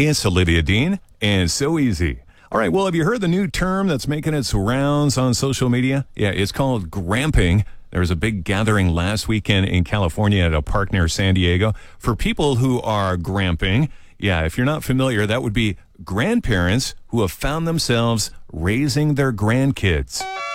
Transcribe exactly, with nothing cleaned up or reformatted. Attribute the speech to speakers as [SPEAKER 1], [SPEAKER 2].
[SPEAKER 1] It's Olivia Dean, and so easy. All right, well, have you heard the new term that's making its rounds on social media? Yeah, it's called gramping. There was a big gathering last weekend in California at a park near San Diego. For people who are gramping, yeah, if you're not familiar, that would be grandparents who have found themselves raising their grandkids.